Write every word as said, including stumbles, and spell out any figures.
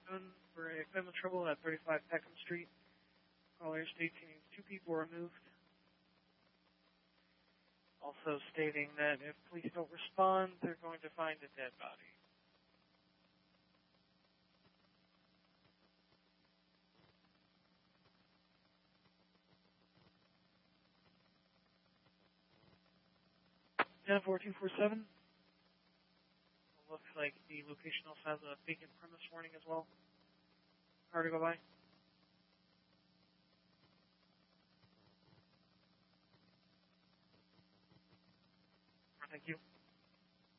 seven for a claim of trouble at thirty-five Peckham Street. Caller stating two people were moved. Also stating that if police don't respond, they're going to find a dead body. ten four two four seven. Looks like the location also has a vacant premise warning as well. Car to go by.